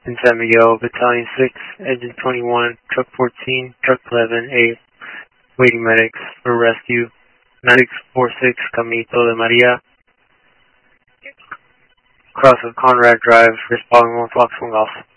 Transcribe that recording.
in San Miguel, Battalion 6, Engine 21, Truck 14, Truck 11, waiting medics for rescue. 9646 Caminito de Maria, cross of Conrad Drive, responding 1 Fox 1 Golf.